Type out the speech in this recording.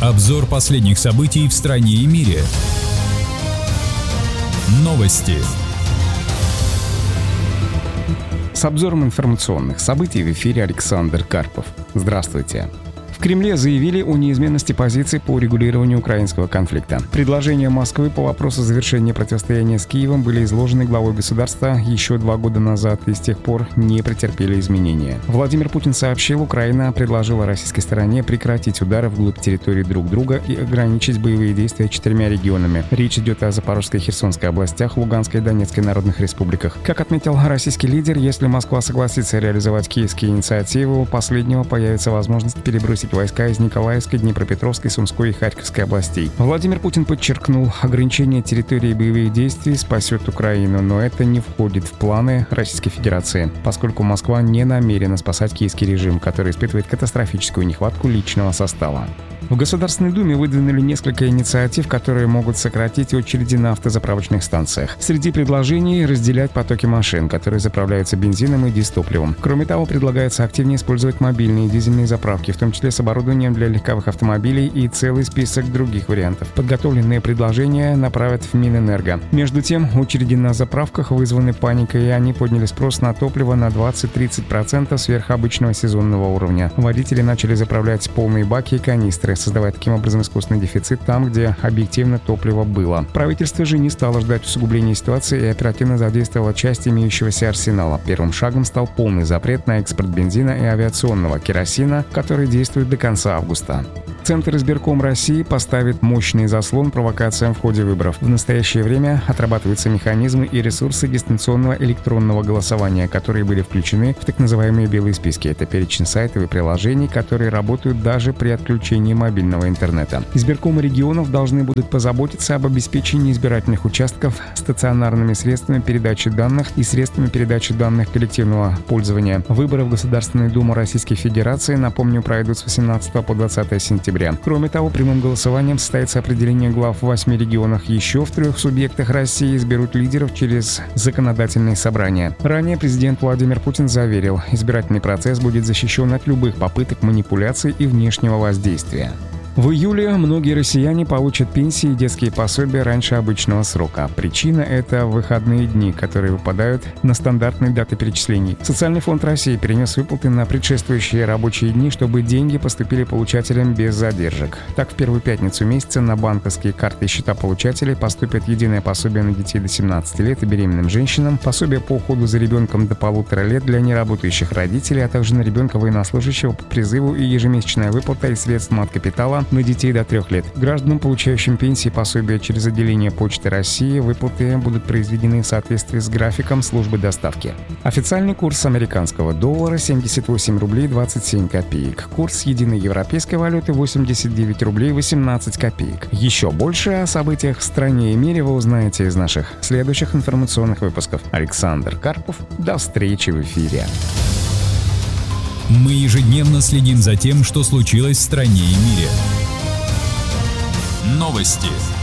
Обзор последних событий в стране и мире. Новости. С обзором информационных событий в эфире Александр Карпов. Здравствуйте. В Кремле заявили о неизменности позиций по урегулированию украинского конфликта. Предложения Москвы по вопросу завершения противостояния с Киевом были изложены главой государства еще 2 года назад и с тех пор не претерпели изменения. Владимир Путин сообщил, Украина предложила российской стороне прекратить удары вглубь территории друг друга и ограничить боевые действия 4 регионами. Речь идет о Запорожской и Херсонской областях, Луганской и Донецкой народных республиках. Как отметил российский лидер, если Москва согласится реализовать киевские инициативы, у последнего появится возможность перебросить войска из Николаевской, Днепропетровской, Сумской и Харьковской областей. Владимир Путин подчеркнул, ограничение территории боевых действий спасет Украину, но это не входит в планы Российской Федерации, поскольку Москва не намерена спасать киевский режим, который испытывает катастрофическую нехватку личного состава. В Государственной Думе выдвинули несколько инициатив, которые могут сократить очереди на автозаправочных станциях. Среди предложений – разделять потоки машин, которые заправляются бензином и дизтопливом. Кроме того, предлагается активнее использовать мобильные дизельные заправки, в том числе с оборудованием для легковых автомобилей и целый список других вариантов. Подготовленные предложения направят в Минэнерго. Между тем, очереди на заправках вызваны паникой, и они подняли спрос на топливо на 20-30% сверх обычного сезонного уровня. Водители начали заправлять полные баки и канистры, создавая таким образом искусственный дефицит там, где объективно топливо было. Правительство же не стало ждать усугубления ситуации и оперативно задействовало часть имеющегося арсенала. Первым шагом стал полный запрет на экспорт бензина и авиационного керосина, который действует до конца августа. Центр избирком России поставит мощный заслон провокациям в ходе выборов. В настоящее время отрабатываются механизмы и ресурсы дистанционного электронного голосования, которые были включены в так называемые белые списки. Это перечень сайтов и приложений, которые работают даже при отключении мобильного интернета. Избиркомы регионов должны будут позаботиться об обеспечении избирательных участков стационарными средствами передачи данных и средствами передачи данных коллективного пользования. Выборы в Государственную Думу Российской Федерации, напомню, пройдут с 18 по 20 сентября. Кроме того, прямым голосованием состоится определение глав в 8 регионах. Еще в 3 субъектах России изберут лидеров через законодательные собрания. Ранее президент Владимир Путин заверил, избирательный процесс будет защищен от любых попыток манипуляций и внешнего воздействия. В июле многие россияне получат пенсии и детские пособия раньше обычного срока. Причина – это выходные дни, которые выпадают на стандартные даты перечислений. Социальный фонд России перенес выплаты на предшествующие рабочие дни, чтобы деньги поступили получателям без задержек. Так, в первую пятницу месяца на банковские карты и счета получателей поступят единое пособие на детей до 17 лет и беременным женщинам, пособие по уходу за ребенком до 1,5 лет для неработающих родителей, а также на ребенка военнослужащего по призыву и ежемесячная выплата из средств маткапитала на детей до 3 лет. Гражданам, получающим пенсии и пособия через отделение Почты России, выплаты будут произведены в соответствии с графиком службы доставки. Официальный курс американского доллара 78 рублей 27 копеек. Курс единой европейской валюты 89 рублей 18 копеек. Еще больше о событиях в стране и мире вы узнаете из наших следующих информационных выпусков. Александр Карпов. До встречи в эфире. Мы ежедневно следим за тем, что случилось в стране и мире. Новости.